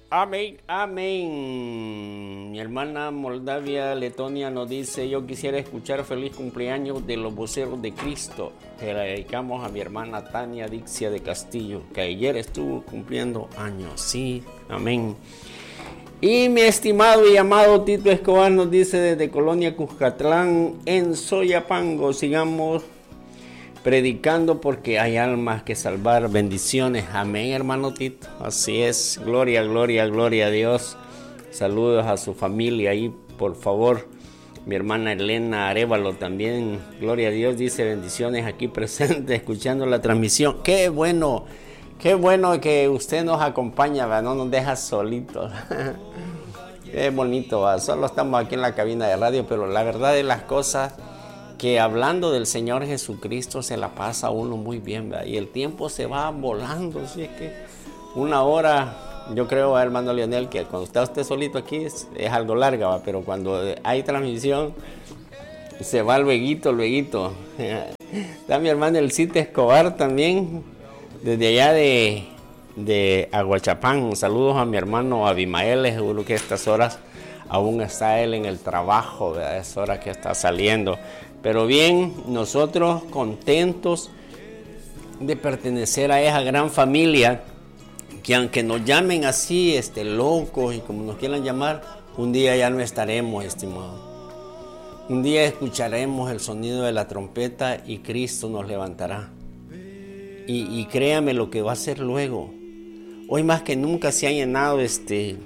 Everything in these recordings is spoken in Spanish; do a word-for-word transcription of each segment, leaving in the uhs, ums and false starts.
Amén, amén. Mi hermana Moldavia Letonia nos dice: yo quisiera escuchar feliz cumpleaños de los voceros de Cristo. Que la dedicamos a mi hermana Tania Dixia de Castillo, que ayer estuvo cumpliendo años. Sí, amén. Y mi estimado y amado Tito Escobar nos dice desde Colonia Cuscatlán, en Soyapango: sigamos predicando porque hay almas que salvar. Bendiciones. Amén, hermano Tito. Así es. Gloria, gloria, gloria a Dios. Saludos a su familia ahí, por favor. Mi hermana Elena Arevalo también. Gloria a Dios. Dice: bendiciones aquí presente, escuchando la transmisión. Qué bueno. Qué bueno que usted nos acompaña, ¿verdad? No nos deja solitos. Qué bonito, ¿verdad? Solo estamos aquí en la cabina de radio, pero la verdad de las cosas, que hablando del Señor Jesucristo se la pasa uno muy bien, ¿verdad? Y el tiempo se va volando. Así es que una hora, yo creo, hermano Leonel, que cuando está usted solito aquí es, es algo larga, ¿verdad? Pero cuando hay transmisión se va lueguito, lueguito. Está mi hermano el Cite Escobar también, desde allá de, de Aguachapán. Saludos a mi hermano Abimael, seguro que a estas horas aún está él en el trabajo, ¿verdad? Es hora que está saliendo. Pero bien, nosotros contentos de pertenecer a esa gran familia, que aunque nos llamen así, este, locos y como nos quieran llamar, un día ya no estaremos, estimados. Un día escucharemos el sonido de la trompeta y Cristo nos levantará. Y, y créame lo que va a hacer luego. Hoy más que nunca se ha llenado este,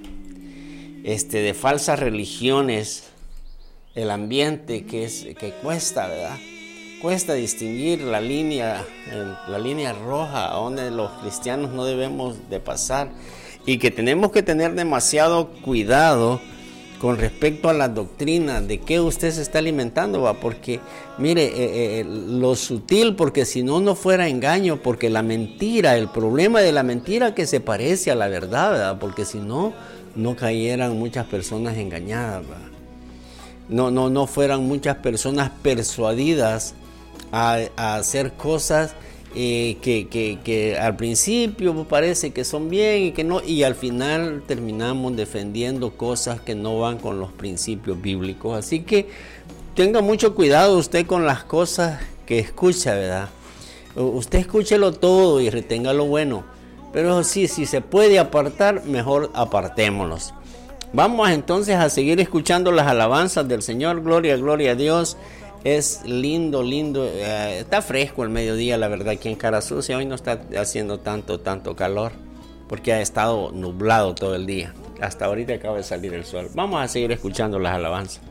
este, de falsas religiones el ambiente, que, es, que cuesta, ¿verdad? Cuesta distinguir la línea, la línea roja a donde los cristianos no debemos de pasar, y que tenemos que tener demasiado cuidado con respecto a la doctrina de que usted se está alimentando, ¿va? Porque mire, eh, eh, lo sutil, porque si no, no fuera engaño, porque la mentira, el problema de la mentira que se parece a la verdad, ¿verdad? Porque si no, no cayeran muchas personas engañadas, ¿verdad? No, no, no fueran muchas personas persuadidas a, a hacer cosas eh, que, que, que al principio parece que son bien y que no, y al final terminamos defendiendo cosas que no van con los principios bíblicos. Así que tenga mucho cuidado usted con las cosas que escucha, ¿verdad? Usted escúchelo todo y retenga lo bueno, pero sí, si se puede apartar, mejor apartémonos. Vamos entonces a seguir escuchando las alabanzas del Señor. Gloria, gloria a Dios. Es lindo, lindo. Eh, está fresco el mediodía, la verdad, aquí en Cara Sucia. Hoy no está haciendo tanto, tanto calor, porque ha estado nublado todo el día. Hasta ahorita acaba de salir el sol. Vamos a seguir escuchando las alabanzas.